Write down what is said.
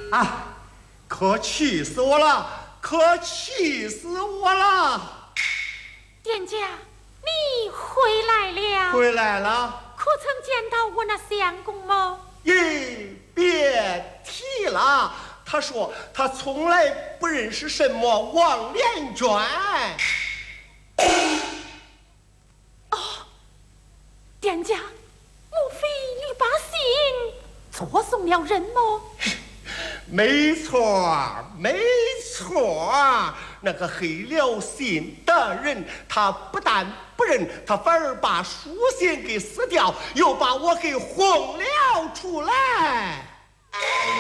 啊，可气死我了，可气死我了！ 店家，你回来了？ 回来了。 可曾见到我那相公吗？ 咦，别提了。他说他从来不认识什么王连娟。 哦，店家，莫非你把信错送了人么？ 没错，没错，那个黑了信的人，他不但不认，他反而把书信给撕掉，又把我给轰了出来。